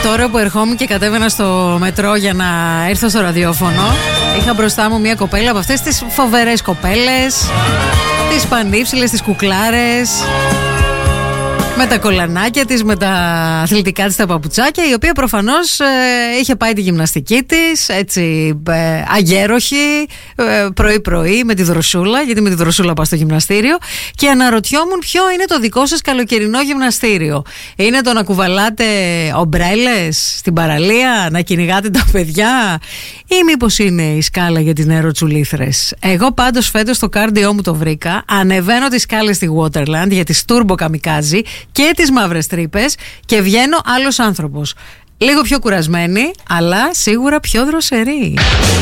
Τώρα που ερχόμουν και κατέβαινα στο μετρό για να έρθω στο ραδιόφωνο, είχα μπροστά μου μια κοπέλα από αυτές τις φοβερές κοπέλες, τις πανύψηλες, τις κουκλάρες, με τα κολανάκια της, με τα αθλητικά της τα παπουτσάκια, η οποία προφανώς είχε πάει τη γυμναστική της, έτσι αγέροχη, πρωί-πρωί με τη δροσούλα, γιατί με τη δροσούλα πάω στο γυμναστήριο, και αναρωτιόμουν ποιο είναι το δικό σας καλοκαιρινό γυμναστήριο. Είναι το να κουβαλάτε ομπρέλες στην παραλία, να κυνηγάτε τα παιδιά, ή μήπως είναι η σκάλα για τις νεροτσουλήθρες? Εγώ πάντως φέτος στο κάρντιό μου το βρήκα, ανεβαίνω τις σκάλες στη Waterland για τις Turbo Kamikaze και τις μαύρες τρύπες και βγαίνω άλλος άνθρωπος. Λίγο πιο κουρασμένη, αλλά σίγουρα πιο δροσερή.